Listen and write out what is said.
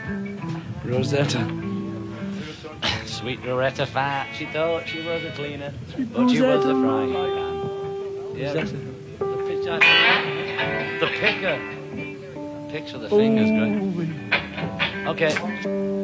Rosetta. Sweet Loretta Fat. She thought she was a cleaner, Sweet but she was a Rosetta. frying pan. Yeah, Rosetta. the picker. Picks with the fingers, great. Okay.